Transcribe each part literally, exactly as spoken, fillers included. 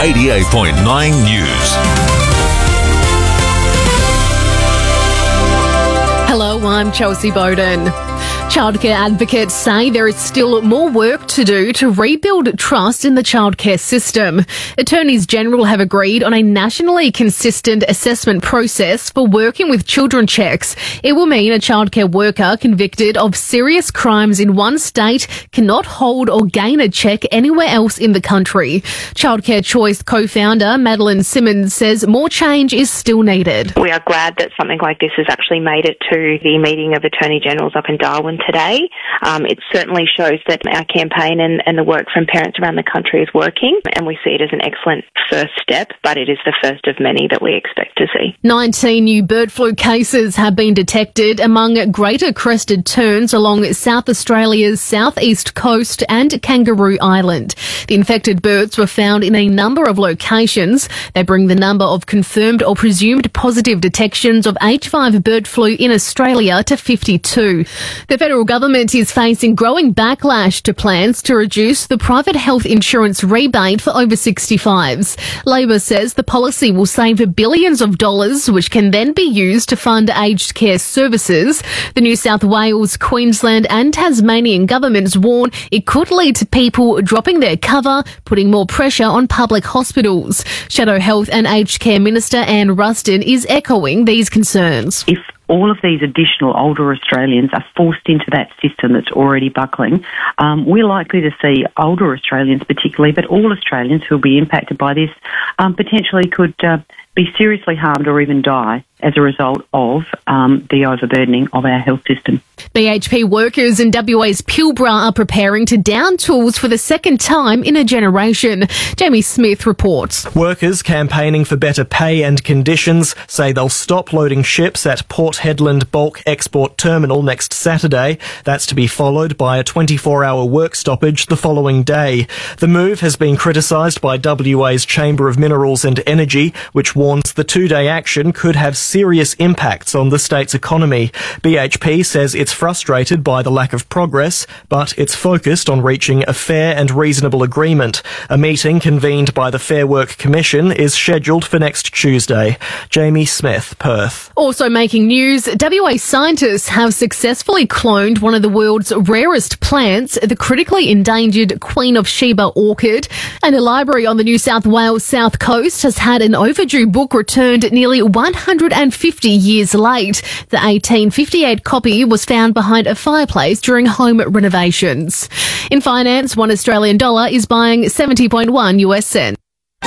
eighty-eight point nine News. Hello, I'm Chelsea Bowden. Childcare advocates say there is still more work to do to rebuild trust in the childcare system. Attorneys General have agreed on a nationally consistent assessment process for working with children checks. It will mean a childcare worker convicted of serious crimes in one state cannot hold or gain a check anywhere else in the country. Childcare Choice co-founder Madeline Simmons says more change is still needed. We are glad that something like this has actually made it to the meeting of Attorney Generals up in Darwin today. Um, it certainly shows that our campaign and, and the work from parents around the country is working, and we see it as an excellent first step, but it is the first of many that we expect to see. nineteen new bird flu cases have been detected among greater crested terns along South Australia's southeast coast and Kangaroo Island. The infected birds were found in a number of locations. They bring the number of confirmed or presumed positive detections of H five bird flu in Australia to fifty-two. The federal government is facing growing backlash to plans to reduce the private health insurance rebate for over sixty-fives. Labor says the policy will save billions of dollars, which can then be used to fund aged care services. The New South Wales, Queensland and Tasmanian governments warn it could lead to people dropping their cover, putting more pressure on public hospitals. Shadow Health and Aged Care Minister Anne Ruston is echoing these concerns. If all of these additional older Australians are forced into that system that's already buckling, um, we're likely to see older Australians particularly, but all Australians who will be impacted by this um, potentially could uh, be seriously harmed or even die as a result of um, the overburdening of our health system. B H P workers in W A's Pilbara are preparing to down tools for the second time in a generation. Jamie Smith reports. Workers campaigning for better pay and conditions say they'll stop loading ships at Port Hedland Bulk Export Terminal next Saturday. That's to be followed by a twenty-four hour work stoppage the following day. The move has been criticised by W A's Chamber of Minerals and Energy, which warns the two-day action could have serious impacts on the state's economy. B H P says it's frustrated by the lack of progress, but it's focused on reaching a fair and reasonable agreement. A meeting convened by the Fair Work Commission is scheduled for next Tuesday. Jamie Smith, Perth. Also making news, W A scientists have successfully cloned one of the world's rarest plants, the critically endangered Queen of Sheba orchid. And a library on the New South Wales south coast has had an overdue book returned nearly one hundred fifty years late. The eighteen fifty-eight copy was found behind a fireplace during home renovations. In finance, one Australian dollar is buying seventy point one U S cents.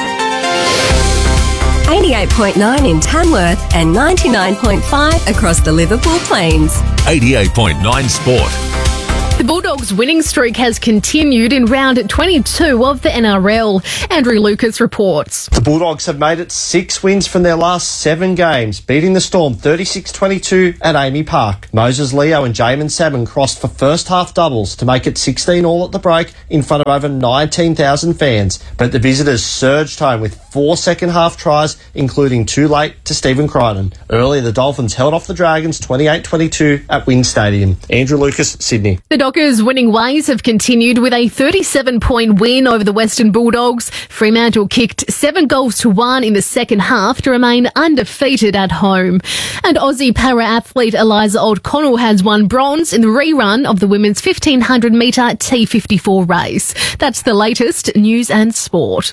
eighty-eight point nine in Tamworth and ninety-nine point five across the Liverpool Plains. eighty-eight point nine Sport. The Bulldogs' winning streak has continued in round twenty-two of the N R L. Andrew Lucas reports. The Bulldogs have made it six wins from their last seven games, beating the Storm thirty-six twenty-two at Amy Park. Moses Leo and Jamin Sabin crossed for first half doubles to make it sixteen all at the break in front of over nineteen thousand fans. But the visitors surged home with four second half tries, including two late to Stephen Crichton. Earlier, the Dolphins held off the Dragons twenty-eight twenty-two at Wing Stadium. Andrew Lucas, Sydney. The Dockers' winning ways have continued with a thirty-seven point win over the Western Bulldogs. Fremantle kicked seven goals to one in the second half to remain undefeated at home. And Aussie para-athlete Eliza O'Connell has won bronze in the rerun of the women's fifteen hundred metre T fifty-four race. That's the latest news and sport.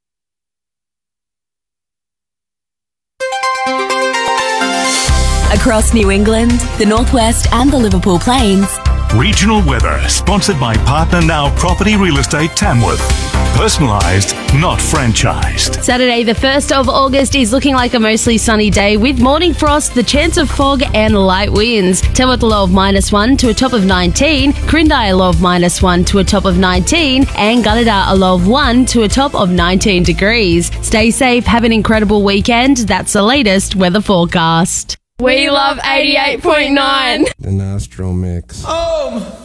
Across New England, the Northwest and the Liverpool Plains. Regional weather, sponsored by Partner Now Property Real Estate Tamworth. Personalised, not franchised. Saturday the first of August is looking like a mostly sunny day with morning frost, the chance of fog and light winds. Tamworth a low of minus one to a top of nineteen, Quirindi a low of minus one to a top of nineteen, and Gunnedah a low of one to a top of nineteen degrees. Stay safe, have an incredible weekend. That's the latest weather forecast. We love eighty-eight point nine. The Nostro Mix. Oh!